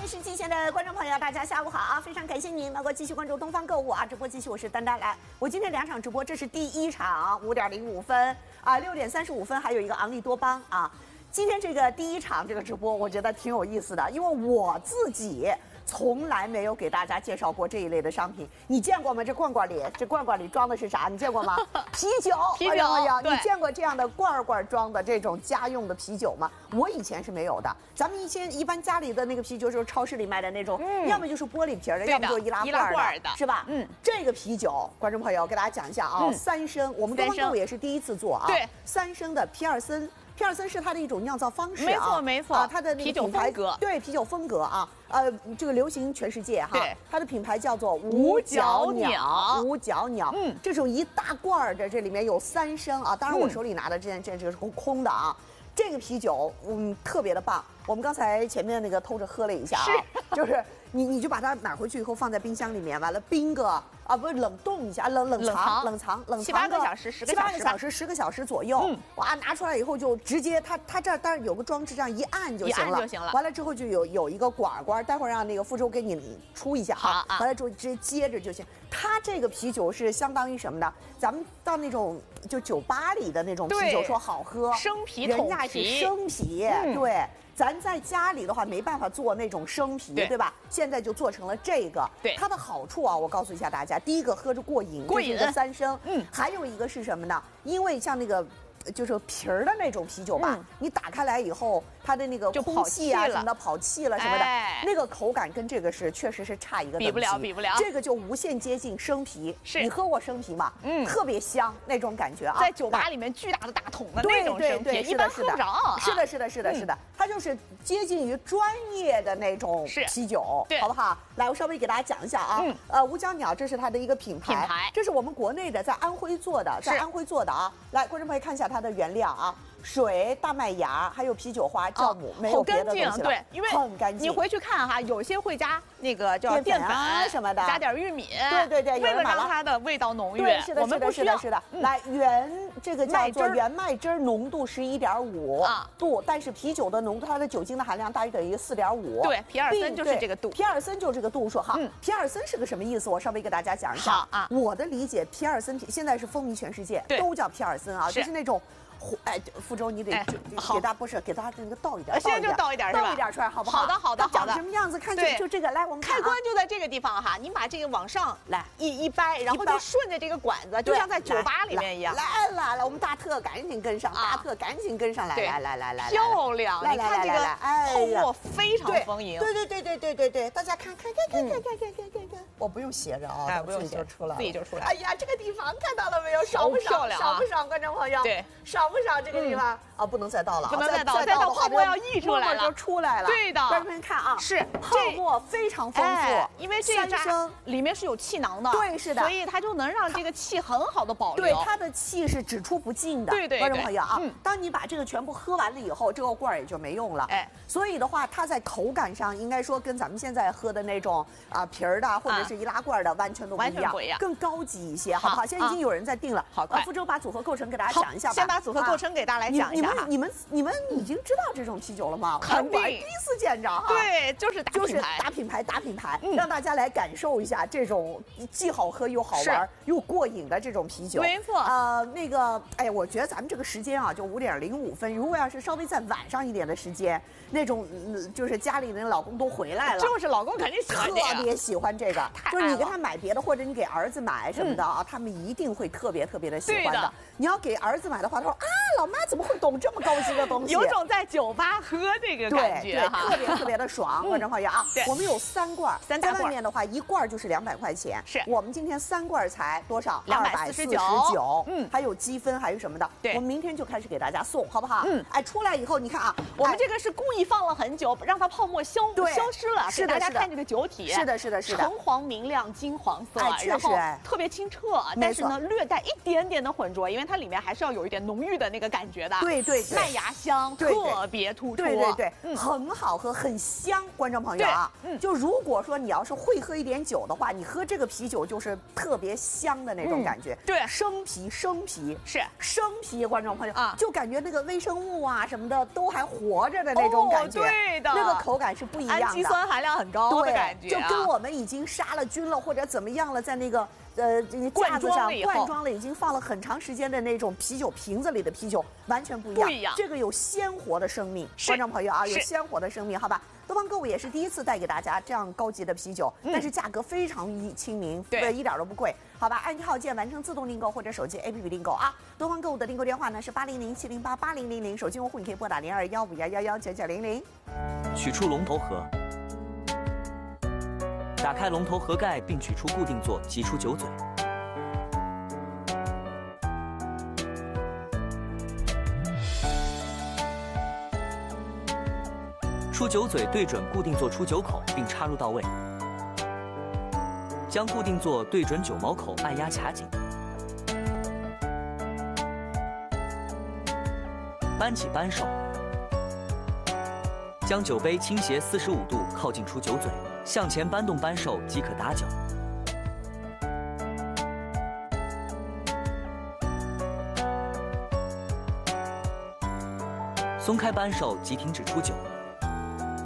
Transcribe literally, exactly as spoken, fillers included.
电视机前的观众朋友，大家下午好啊！非常感谢您能够继续关注东方购物啊！直播继续，我是丹丹来。我今天两场直播，这是第一场五点零五分啊，六点三十五分还有一个昂利多邦啊。今天这个第一场这个直播，我觉得挺有意思的，因为我自己从来没有给大家介绍过这一类的商品。你见过吗？这罐罐里，这罐罐里装的是啥？你见过吗？啤酒， 啤酒。哎呀， 你见过这样的罐罐装的这种家用的啤酒吗？我以前是没有的。咱们一些一般家里的那个啤酒就是超市里卖的那种，嗯、要么就是玻璃瓶的，要么就是易拉罐的，是吧？嗯，这个啤酒，观众朋友给大家讲一下啊，嗯、三升，我们东方购物也是第一次做啊。 对， 三升的皮尔森。皮尔森是它的一种酿造方式啊， 没错没错， 啊，它的那啤酒风格， 对啤酒风格啊，呃，这个流行全世界哈。 对， 它的品牌叫做五角鸟，五角鸟， 嗯， 这种一大罐的，这里面有三升啊，当然我手里拿的这这这个是空的啊。这个啤酒，嗯，特别的棒。我们刚才前面那个偷着喝了一下啊，就是你你就把它买回去以后放在冰箱里面，完了冰个啊，不是冷冻一下，冷冷藏冷藏冷藏七八个小时，十个小时， 七八个小时，十个小时左右。嗯，哇，拿出来以后就直接它它这儿当然有个装置，这样一按就行了， 就行了。 完了之后就有有一个管管，待会儿让那个傅周给你出一下啊。完了之后直接接着就行。它这个啤酒是相当于什么呢？咱们到那种就酒吧里的那种啤酒说好喝， 生啤， 人家是生啤， 嗯、 对。咱在家里的话没办法做那种生啤， 对, 对吧？现在就做成了这个。 对， 它的好处啊，我告诉一下大家，第一个喝着过瘾， 过瘾的三升。 嗯， 还有一个是什么呢？因为像那个就是皮儿的那种啤酒吧，嗯、你打开来以后，它的那个空气啊什么的跑气了什么的， 哎、 那个口感跟这个是确实是差一个等级， 比不了，比不了。 这个就无限接近生啤。 是， 你喝过生啤吗？嗯，特别香那种感觉啊， 在酒吧里面巨大的大桶的那种生啤，一般喝不着。 是的，是的，是的，是的，它就是接近于专业的那种啤酒，好不好？来，我稍微给大家讲一下啊。嗯，呃，五角鸟这是它的一个品牌， 品牌， 这是我们国内的，在安徽做的，在安徽做的啊。来，观众朋友看一下它的原料啊。水、大麦芽，还有啤酒花、酵母，没有别的东西了。 对，因为很干净。 你回去看哈，有些会加那个叫淀粉啊什么的， 加点玉米。 对对对， 为了让它的味道浓郁。 对，是的， 我们不是的，是的。来，原这个叫做原麦汁浓度十一点五度，但是啤酒的浓度，它的酒精的含量大约等于四点五。 对，皮尔森就是这个度。 皮尔森就是这个度数哈。皮尔森是个什么意思？我稍微给大家讲一下啊。我的理解，皮尔森现在是风靡全世界，都叫皮尔森啊，就是那种。哎，傅周，你得给他不是给他那个倒一点， 现在就倒一点， 倒一点出来，好不好？ 好的，好的，好的。 长什么样子？看就就这个，来，我们开关就在这个地方哈，你把这个往上来一一掰，然后就顺着这个管子，就像在酒吧里面一样。 来来来，我们大特赶紧跟上，大特赶紧跟上来，来来来来， 漂亮！你看这个泡沫非常丰盈。 对对对对对对对，大家看看看看看看看看看，我不用写着啊， 哎，不用写就出来， 自己就出来。 哎呀，这个地方看到了没有？爽不爽？爽不爽？观众朋友， 对， 爽不爽？这个地方。啊，不能再倒了， 不能再倒， 再倒泡沫要溢出来了， 就出来了。 对的， 观众们看啊， 是泡沫非常丰富， 因为这个里面是有气囊的， 对，是的， 所以它就能让这个气很好的保留。 对，它的气是只出不进的。 对对， 观众朋友啊，当你把这个全部喝完了以后，这个罐也就没用了。哎，所以的话，它在口感上应该说跟咱们现在喝的那种啊皮儿的或者是易拉罐的完全都不一样， 不一样， 更高级一些，好不好？现在已经有人在订了， 好快。 傅周把组合构成给大家讲一下吧。 先把组合构成给大家来讲一下。 你们你们已经知道这种啤酒了吗？ 肯定， 第一次见着哈。 对，就是打就是打品牌打品牌，让大家来感受一下这种既好喝又好玩又过瘾的这种啤酒。 没错。 呃，那个，哎呀，我觉得咱们这个时间啊，就五点零五分。如果要是稍微在晚上一点的时间，那种就是家里的老公都回来了， 就是老公肯定喜欢这个， 特别喜欢这个。就是你给他买别的，或者你给儿子买什么的啊，他们一定会特别特别的喜欢的。你要给儿子买的话，他说啊，老妈怎么会懂这么高级的东西？ 有种在酒吧喝这个感觉哈，特别特别的爽，观众朋友啊。我们有三罐， 三在外面的话，一罐就是两百块钱。 是我们今天三罐才多少？ 两百四十九。嗯，还有积分，还有什么的？ 对， 我们明天就开始给大家送，好不好？嗯，哎，出来以后你看啊， 我们这个是故意放了很久，让它泡沫消消失了， 是的， 大家看这个酒体， 是的，是的，是的， 橙黄常明亮金黄色， 哎， 然后哎特别清澈，但是呢略带一点点的浑浊，因为它里面还是要有一点浓郁的那个感觉的。 对对对， 麦芽香对特别突出。 对对对， 嗯、 很好喝，很香，观众朋友啊。嗯，就如果说你要是会喝一点酒的话，你喝这个啤酒就是特别香的那种感觉。 嗯、对， 生啤，生啤是生啤，观众朋友啊， 就感觉那个微生物啊什么的都还活着的那种感觉。 哦、对的， 那个口感是不一样的， 氨基酸含量很高的感觉、 啊，就跟我们已经杀了菌了或者怎么样了，在那个呃架子上灌装了，已经放了很长时间的那种啤酒瓶子里的啤酒完全不一样。 不一样， 这个有鲜活的生命，观众朋友啊，有鲜活的生命，好吧？东方购物也是第一次带给大家这样高级的啤酒，嗯、但是价格非常亲民， 对， 一点都不贵，好吧？按套件完成自动订购或者手机 A P P 订购啊。东方购物的订购电话呢是八零零七零八八零零零，手机用户你可以拨打零二幺五幺幺幺九九零零。 取出龙头盒。打开龙头盒盖并取出固定座，挤出酒嘴。出酒嘴对准固定座出酒口，并插入到位。将固定座对准酒毛口，按压卡紧。扳起扳手。将酒杯倾斜四十五度，靠近出酒嘴。向前搬动扳手即可打酒。松开扳手即停止出酒。